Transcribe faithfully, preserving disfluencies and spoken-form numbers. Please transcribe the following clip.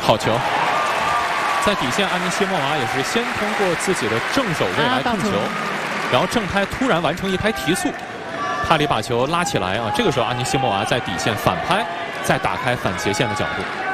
好球，在底线，安妮西莫娃也是先通过自己的正手位来控球，然后正拍突然完成一拍提速，帕里把球拉起来啊，这个时候安妮西莫娃在底线反拍，再打开反斜线的角度。